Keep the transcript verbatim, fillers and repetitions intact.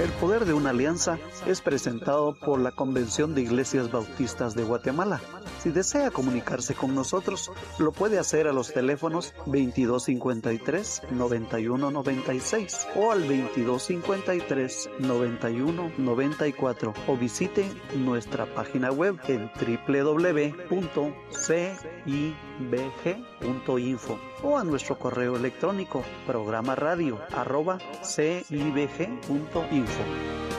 El Poder de una Alianza es presentado por la Convención de Iglesias Bautistas de Guatemala. Si desea comunicarse con nosotros, lo puede hacer a los teléfonos veintidós cincuenta y tres, noventa y uno noventa y seis o al veintidós cincuenta y tres, noventa y uno noventa y cuatro o visite nuestra página web en doble u doble u doble u punto c i b g punto info o a nuestro correo electrónico programa radio arroba c i b g punto info.